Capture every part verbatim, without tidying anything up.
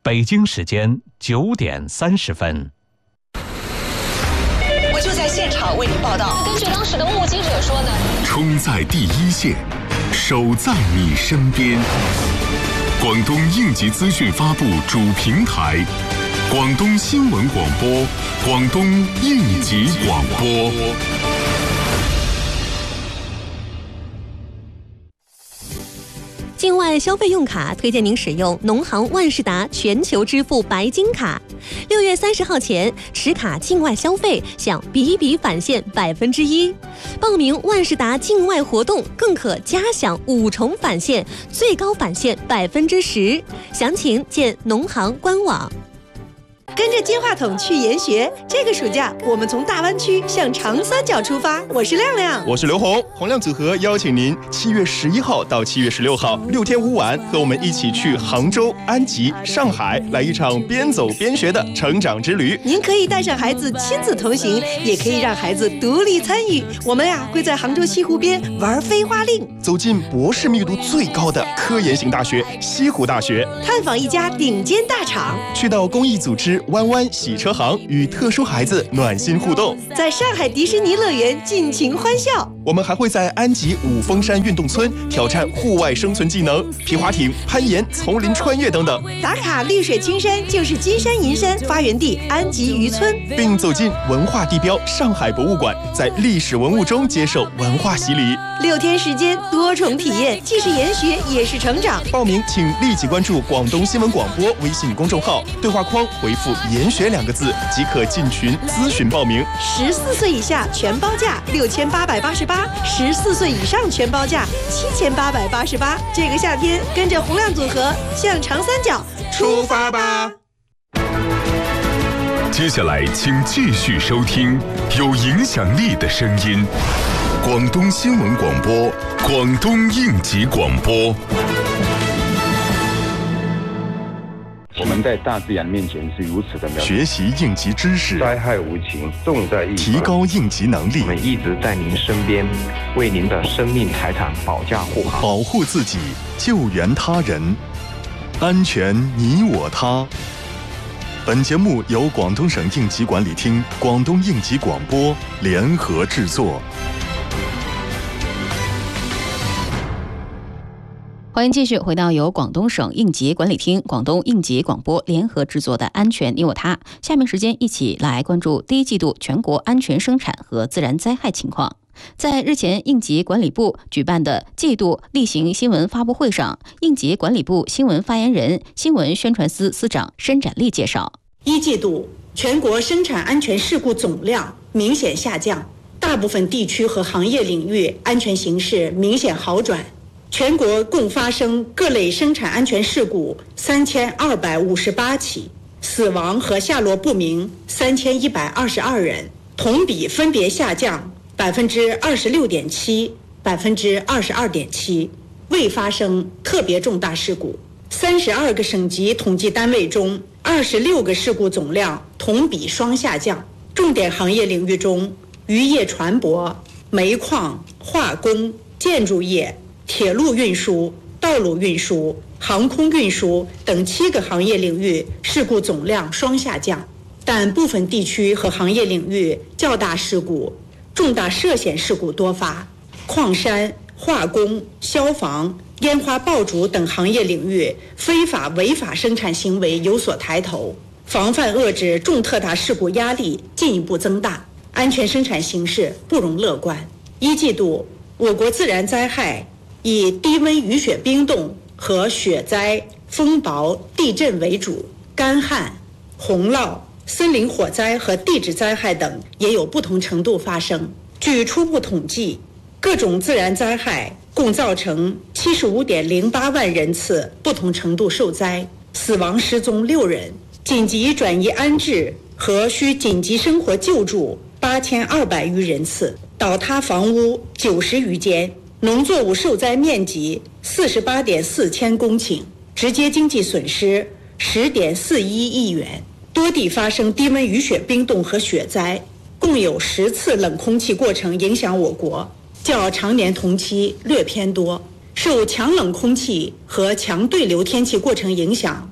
北京时间九点三十分。 我就在现场为您报道。 根据当时的目击者说呢， 冲在第一线，守在你身边。广东应急资讯发布主平台，广东新闻广播，广东应急广播。 境外消费用卡推荐您使用农行万事达全球支付白金卡。六月三十号前持卡境外消费享比比返现百分之一，报名万事达境外活动更可加享五重返现，最高返现百分之十。详情见农行官网。 跟着金话筒去研学，这个暑假我们从大湾区向长三角出发。我是亮亮， 我是刘红，洪亮组合邀请您七月十一号到七月十六号六天五晚，和我们一起去杭州、安吉、上海，来一场边走边学的成长之旅。 您可以带上孩子亲子同行，也可以让孩子独立参与。我们呀会在杭州西湖边玩飞花令， 走进博士密度最高的科研型大学西湖大学， 探访一家顶尖大厂， 去到公益组织弯弯洗车行，与特殊孩子暖心互动， 在上海迪士尼乐园尽情欢笑。 我们还会在安吉五峰山运动村挑战户外生存技能，皮划艇、攀岩、丛林穿越等等。 打卡绿水青山就是金山银山发源地安吉渔村， 并走进文化地标上海博物馆，在历史文物中接受文化洗礼。 六天时间，多重体验，既是研学也是成长。 报名请立即关注广东新闻广播微信公众号，对话框回复研学两个字即可进群咨询报名。 十四岁以下全包价六千八百八十八，十四岁以上全包价七千八百八十八。这个夏天，跟着洪亮组合向长三角出发吧！ 接下来，请继续收听有影响力的声音——广东新闻广播，广东应急广播。 我们在大自然面前是如此的渺小， 学习应急知识， 灾害无情，重在预防， 提高应急能力。 我们一直在您身边，为您的生命财产保驾护航， 保护自己，救援他人，安全你我他。本节目由广东省应急管理厅、广东应急广播联合制作。 欢迎继续回到由广东省应急管理厅、广东应急广播联合制作的《安全你我他》。下面时间一起来关注第一季度全国安全生产和自然灾害情况。在日前应急管理部举办的季度例行新闻发布会上，应急管理部新闻发言人、新闻宣传司司长申展丽介绍， 一季度全国生产安全事故总量明显下降，大部分地区和行业领域安全形势明显好转。全国共发生各类生产安全事故三千二百五十八起，死亡和下落不明三千一百二十二人，同比分别下降百分之二十六点七、百分之二十二点七，未发生特别重大事故。三十二个省级统计单位中，二十六个事故总量同比双下降。重点行业领域中，渔业船舶、煤矿、化工、建筑业、铁路运输、道路运输、航空运输等七个行业领域事故总量双下降，但部分地区和行业领域较大事故、重大涉险事故多发。矿山、化工、消防、烟花爆竹等行业领域非法违法生产行为有所抬头，防范遏制重特大事故压力进一步增大，安全生产形势不容乐观。一季度，我国自然灾害以低温雨雪冰冻和雪灾、风雹、地震为主，干旱、洪涝、森林火灾和地质灾害等也有不同程度发生。据初步统计，各种自然灾害共造成七十五点零八万人次不同程度受灾，死亡失踪六人，紧急转移安置和需紧急生活救助八千二百余人次，倒塌房屋九十余间，农作物受灾面积四十八点四千公顷，直接经济损失十点四一亿元。多地发生低温雨雪冰冻和雪灾，共有十次冷空气过程影响我国，较常年同期略偏多。受强冷空气和强对流天气过程影响，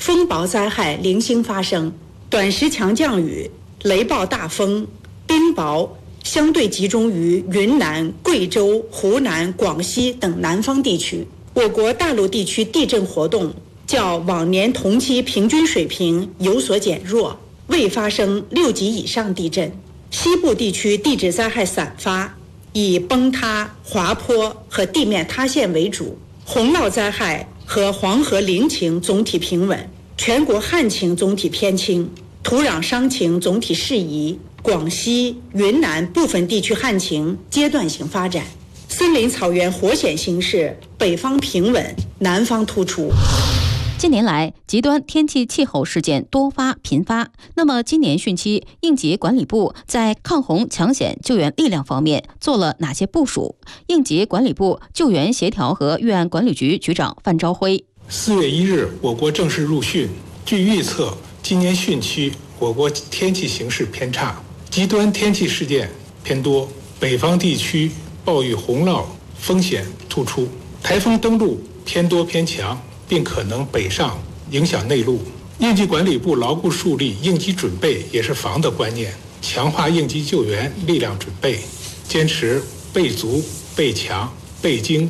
风雹灾害零星发生，短时强降雨、雷暴大风、冰雹相对集中于云南、贵州、湖南、广西等南方地区。我国大陆地区地震活动较往年同期平均水平有所减弱，未发生六级以上地震。西部地区地质灾害散发，以崩塌、滑坡和地面塌陷为主。洪涝灾害和黄河汛情总体平稳，全国旱情总体偏轻，土壤伤情总体适宜。广西、云南部分地区旱情阶段性发展，森林草原火险形势北方平稳，南方突出。 近年来，极端天气气候事件多发频发。那么，今年汛期，应急管理部在抗洪抢险救援力量方面做了哪些部署？应急管理部救援协调和预案管理局局长范朝辉： 四月一日，我国正式入汛。据预测，今年汛期我国天气形势偏差，极端天气事件偏多，北方地区暴雨洪涝风险突出，台风登陆偏多偏强，并可能北上影响内陆。应急管理部牢固树立应急准备也是防的观念，强化应急救援力量准备，坚持备足、备强、备精、